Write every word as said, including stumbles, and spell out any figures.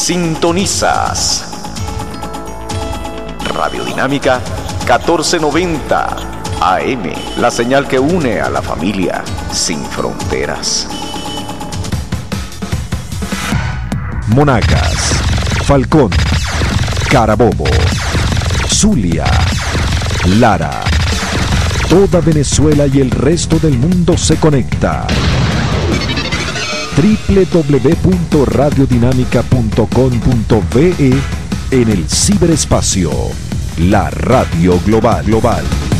Sintonizas Radio Dinámica catorce noventa A M, la señal que une a la familia sin fronteras. Monagas, Falcón, Carabobo, Zulia, Lara. Toda Venezuela y el resto del mundo se conecta. doble u doble u doble u punto radio dinámica punto com punto be en el ciberespacio. La radio global global.